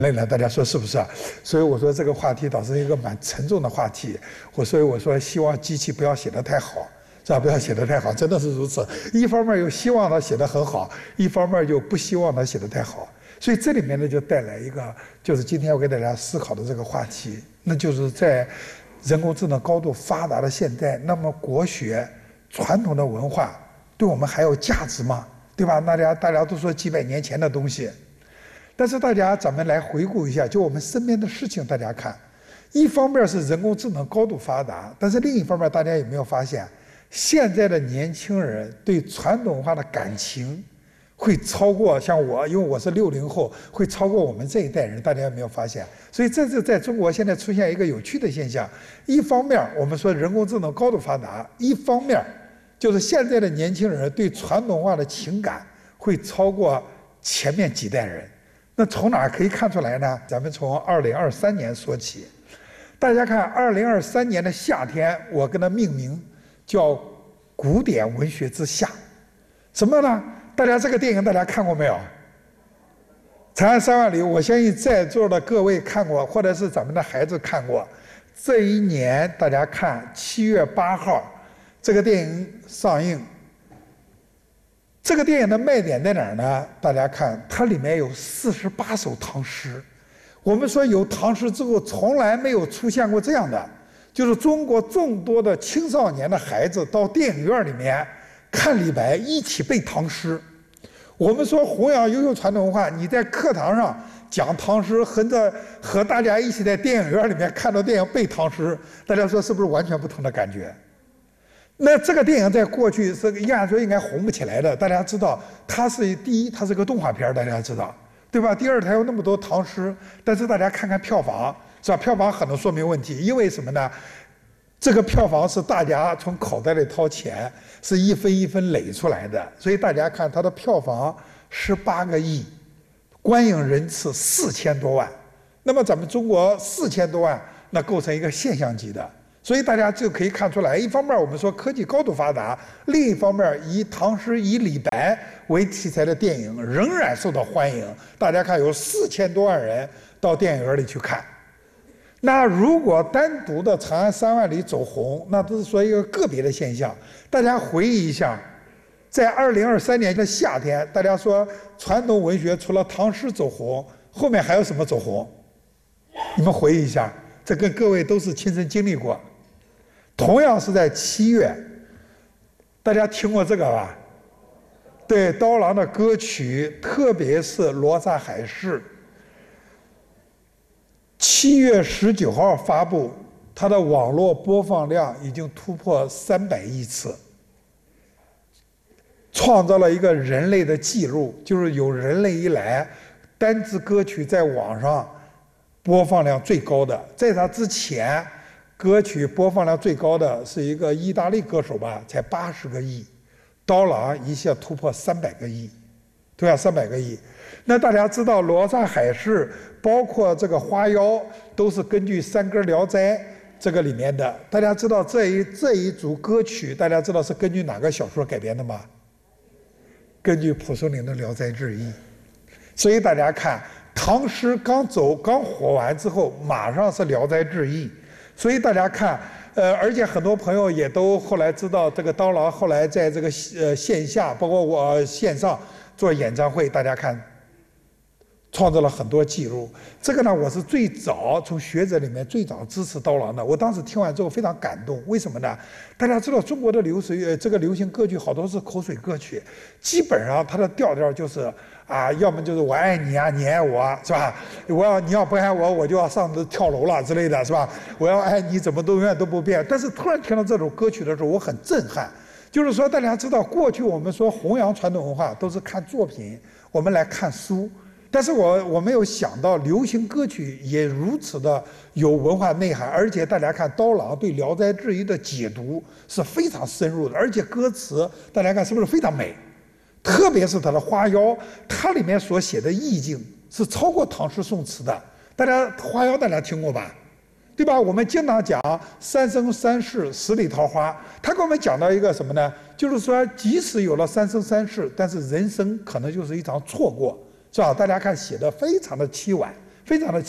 累了，大家说是不是啊？所以我说这个话题倒是一个蛮沉重的话题。所以我说希望机器不要写得太好，是吧？不要写得太好，真的是如此。一方面又希望它写得很好，一方面又不希望它写得太好。所以这里面呢就带来一个，就是今天我给大家思考的这个话题，那就是在人工智能高度发达的现在，那么国学传统的文化对我们还有价值吗？对吧？大家都说几百年前的东西。但是咱们来回顾一下，就我们身边的事情，大家看，一方面是人工智能高度发达，但是另一方面，大家有没有发现，现在的年轻人对传统文化的感情会超过像我，因为我是60后，会超过我们这一代人，大家有没有发现？所以这是在中国现在出现一个有趣的现象。一方面我们说人工智能高度发达，一方面就是现在的年轻人对传统文化的情感会超过前面几代人。那从哪可以看出来呢？咱们从2023年说起。大家看2023年的夏天，我跟它命名叫古典文学之夏。什么呢？大家这个电影大家看过没有？长安3万里，我相信在座的各位看过，或者是咱们的孩子看过。这一年大家看7月8号这个电影上映。这个电影的卖点在哪儿呢？大家看，它里面有48首唐诗。我们说有唐诗之后，从来没有出现过这样的，就是中国众多的青少年的孩子到电影院里面看李白，一起背唐诗。我们说弘扬优秀传统文化，你在课堂上讲唐诗，和大家一起在电影院里面看到电影背唐诗，大家说是不是完全不同的感觉？那这个电影在过去是按说应该红不起来的，大家知道，它是第一，它是个动画片，大家知道，对吧？第二，它有那么多唐诗，但是大家看看票房，是吧？票房很能说明问题，因为什么呢？这个票房是大家从口袋里掏钱，是一分一分垒出来的，所以大家看它的票房18个亿，观影人次4000多万，那么咱们中国4000多万，那构成一个现象级的。所以大家就可以看出来，一方面我们说科技高度发达，另一方面以唐诗、以李白为题材的电影仍然受到欢迎。大家看，有4000多万人到电影院里去看。那如果单独的《长安3万里》走红，那都是说一个个别的现象。大家回忆一下，在2023年的夏天，大家说传统文学除了唐诗走红，后面还有什么走红？你们回忆一下，这跟各位都是亲身经历过。同样是在7月，大家听过这个吧？对，刀郎的歌曲，特别是《罗刹海市》，7月19号发布，它的网络播放量已经突破300亿次，创造了一个人类的记录，就是有人类以来单支歌曲在网上播放量最高的。在它之前，歌曲播放量最高的是一个意大利歌手吧，才80个亿，刀郎一下突破300个亿，对吧？300个亿。那大家知道《罗刹海市》包括这个《花妖》都是根据三根《聊斋》这个里面的。大家知道这一组歌曲，大家知道是根据哪个小说改编的吗？根据蒲松龄的《聊斋志异》。所以大家看，唐诗刚火完之后，马上是《聊斋志异》。所以大家看，而且很多朋友也都后来知道，这个刀郎后来在这个线下，包括我线上做演唱会，大家看，创造了很多记录。这个呢，我是最早从学者里面最早支持刀郎的。我当时听完之后非常感动，为什么呢？大家知道中国的这个流行歌曲好多是口水歌曲，基本上它的调就是啊，要么就是我爱你啊，你爱我，是吧？你要不爱我，我就要上跳楼了之类的，是吧？我要爱你，怎么都永远都不变。但是突然听到这首歌曲的时候，我很震撼。就是说，大家知道过去我们说弘扬传统文化都是看作品，我们来看书。但是我没有想到流行歌曲也如此的有文化内涵，而且大家看刀郎对《聊斋志异》的解读是非常深入的，而且歌词大家看是不是非常美？特别是他的《花妖》，它里面所写的意境是超过唐诗宋词的。大家《花妖》大家听过吧？对吧？我们经常讲三生三世十里桃花，他给我们讲到一个什么呢？就是说，即使有了三生三世，但是人生可能就是一场错过。是吧？大家看写的非常的凄婉，非非常的。